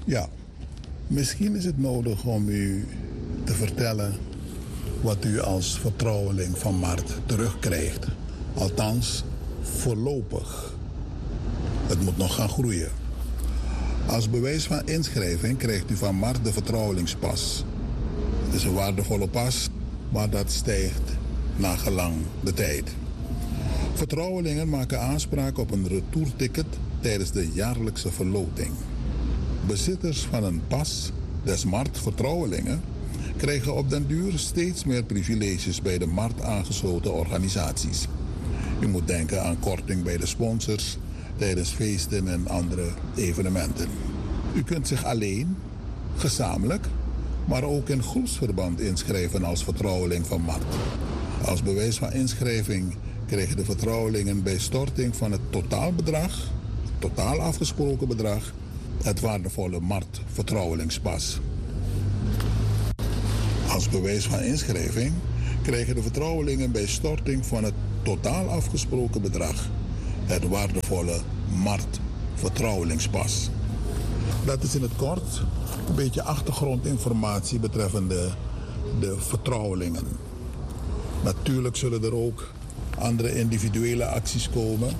Ja, misschien is het nodig om u te vertellen wat u als vertrouweling van Mart terugkrijgt. Althans, voorlopig. Het moet nog gaan groeien. Als bewijs van inschrijving krijgt u van Mart de vertrouwelingspas. Het is een waardevolle pas, maar dat stijgt nagelang de tijd. Vertrouwelingen maken aanspraak op een retourticket tijdens de jaarlijkse verloting. Bezitters van een pas des Mart vertrouwelingen krijgen op den duur steeds meer privileges bij de Mart aangesloten organisaties. U moet denken aan korting bij de sponsors tijdens feesten en andere evenementen. U kunt zich alleen, gezamenlijk, maar ook in groepsverband inschrijven als vertrouweling van Mart. Als bewijs van inschrijving krijgen de vertrouwelingen bij storting van het totaalbedrag, totaal afgesproken bedrag, het waardevolle Mart vertrouwelingspas. Als bewijs van inschrijving krijgen de vertrouwelingen bij storting van het totaal afgesproken bedrag het waardevolle Mart vertrouwelingspas. Dat is in het kort een beetje achtergrondinformatie betreffende de vertrouwelingen. Natuurlijk zullen er ook andere individuele acties komen.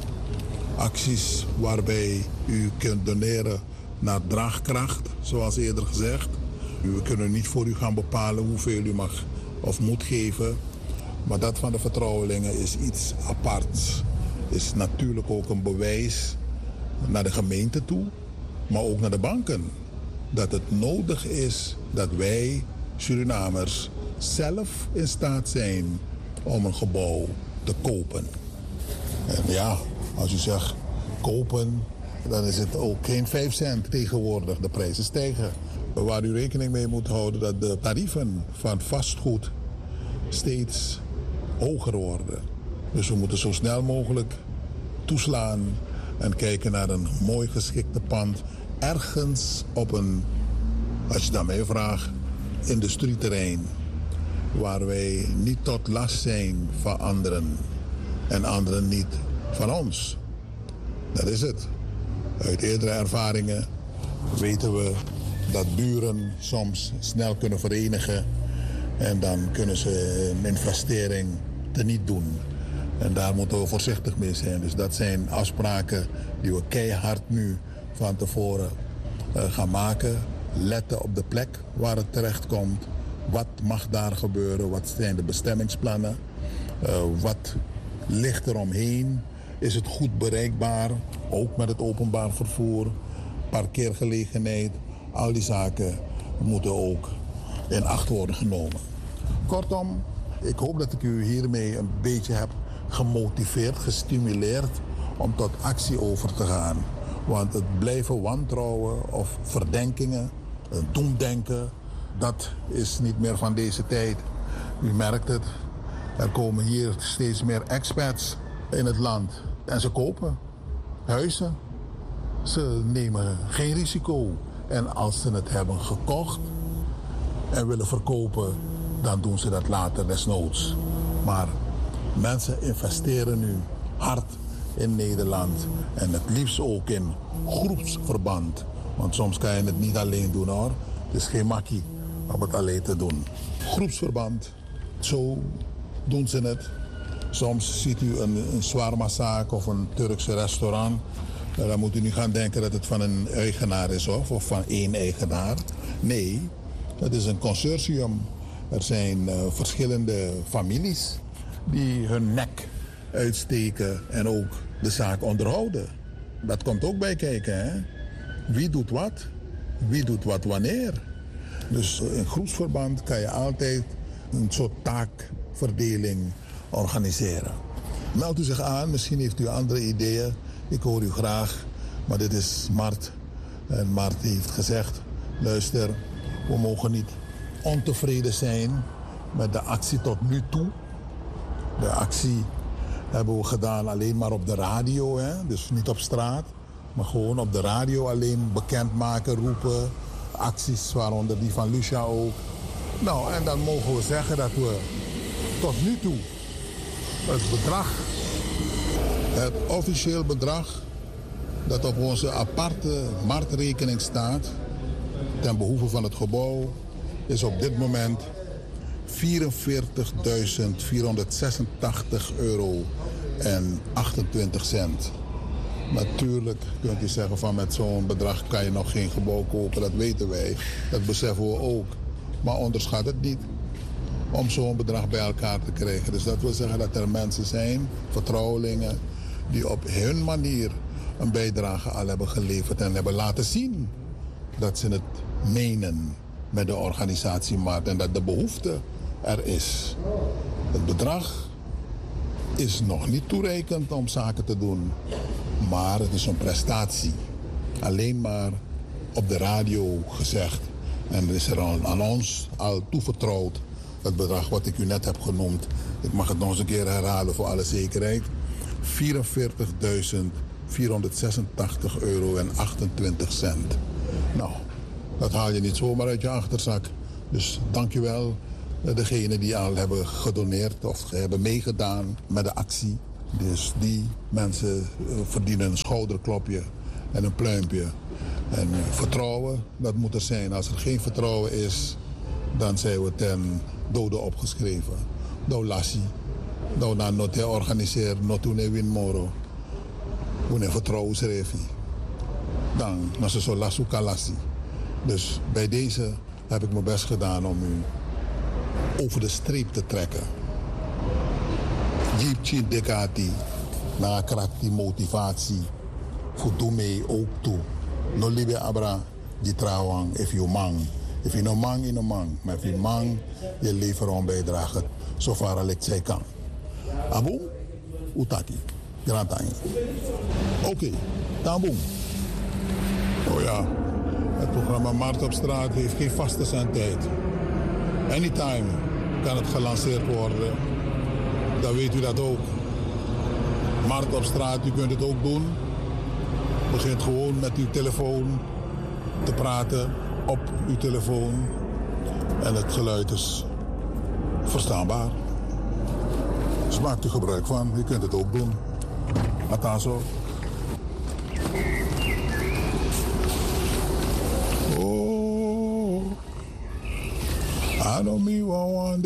Acties waarbij u kunt doneren naar draagkracht, zoals eerder gezegd. We kunnen niet voor u gaan bepalen hoeveel u mag of moet geven. Maar dat van de vertrouwelingen is iets aparts. Is natuurlijk ook een bewijs naar de gemeente toe, maar ook naar de banken. Dat het nodig is dat wij, Surinamers, zelf in staat zijn om een gebouw te kopen. En ja, als u zegt kopen, dan is het ook geen 5 cent tegenwoordig. De prijzen stijgen. Waar u rekening mee moet houden dat de tarieven van vastgoed steeds hoger worden. Dus we moeten zo snel mogelijk toeslaan en kijken naar een mooi geschikte pand. Ergens op een, als je dat mij vraagt, industrieterrein. Waar wij niet tot last zijn van anderen en anderen niet van ons. Dat is het. Uit eerdere ervaringen weten we dat buren soms snel kunnen verenigen en dan kunnen ze een investering teniet doen. En daar moeten we voorzichtig mee zijn. Dus dat zijn afspraken die we keihard nu van tevoren gaan maken. Letten op de plek waar het terecht komt. Wat mag daar gebeuren? Wat zijn de bestemmingsplannen? Wat ligt er omheen? Is het goed bereikbaar? Ook met het openbaar vervoer, parkeergelegenheid. Al die zaken moeten ook in acht worden genomen. Kortom, ik hoop dat ik u hiermee een beetje heb gemotiveerd, gestimuleerd om tot actie over te gaan. Want het blijven wantrouwen of verdenkingen, doemdenken, dat is niet meer van deze tijd. U merkt het, er komen hier steeds meer expats in het land en ze kopen huizen. Ze nemen geen risico. En als ze het hebben gekocht en willen verkopen, dan doen ze dat later desnoods. Maar mensen investeren nu hard in Nederland. En het liefst ook in groepsverband. Want soms kan je het niet alleen doen hoor. Het is geen makkie om het alleen te doen. Groepsverband, zo doen ze het. Soms ziet u een shawarmazaak of een Turkse restaurant. Dan moet u niet gaan denken dat het van een eigenaar is of van één eigenaar. Nee, het is een consortium. Er zijn verschillende families die hun nek uitsteken en ook de zaak onderhouden. Dat komt ook bij kijken, hè? Wie doet wat? Wie doet wat wanneer? Dus in groepsverband kan je altijd een soort taakverdeling organiseren. Meld u zich aan, misschien heeft u andere ideeën. Ik hoor u graag, maar dit is Mart. En Mart heeft gezegd, luister, we mogen niet ontevreden zijn met de actie tot nu toe. De actie hebben we gedaan alleen maar op de radio, hè? Dus niet op straat. Maar gewoon op de radio alleen bekendmaken, roepen. Acties, waaronder die van Lucia ook. Nou, en dan mogen we zeggen dat we tot nu toe het bedrag, het officieel bedrag dat op onze aparte marktrekening staat, ten behoeve van het gebouw is op dit moment €44.486 en 28 cent. Natuurlijk kunt u zeggen van met zo'n bedrag kan je nog geen gebouw kopen. Dat weten wij, dat beseffen we ook. Maar onderschat het niet om zo'n bedrag bij elkaar te krijgen. Dus dat wil zeggen dat er mensen zijn, vertrouwelingen, die op hun manier een bijdrage al hebben geleverd en hebben laten zien dat ze het menen met de organisatie MART en dat de behoefte er is. Het bedrag is nog niet toereikend om zaken te doen, maar het is een prestatie. Alleen maar op de radio gezegd en er is er aan ons al toevertrouwd het bedrag wat ik u net heb genoemd. Ik mag het nog eens een keer herhalen voor alle zekerheid. €44.486 en 28 cent. Nou, dat haal je niet zomaar uit je achterzak. Dus dankjewel degenen die al hebben gedoneerd of hebben meegedaan met de actie. Dus die mensen verdienen een schouderklopje en een pluimpje. En vertrouwen, dat moet er zijn. Als er geen vertrouwen is, dan zijn we ten dode opgeschreven. Dou lassie, dou na note organiseer, notu ne win moro. We ne vertrouwen schreven. Dan, na zo lasu kalasi. Dus bij deze heb ik mijn best gedaan om u over de streep te trekken. Jeepje dekati, na krakti motivatie, voor doe mee ook toe. No libe abra, die trouwang, if you mang. If you no mang, in no mang. Maar if you mang, je levert een bijdrage, zover al ik zij kan. Aboom, utaki, grantangi. Oké, taboom. Oh ja, het programma Mart op straat heeft geen vaste zendtijd. Anytime kan het gelanceerd worden. Dan weet u dat ook. Mart op straat, u kunt het ook doen. Begint gewoon met uw telefoon te praten op uw telefoon. En het geluid is verstaanbaar. Dus maakt u gebruik van. U kunt het ook doen. Atazo. Oh, I know me one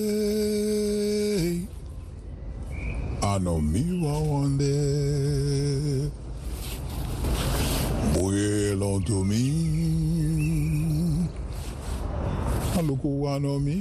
day. I know me one day. Boy, long to me. I look who I know me.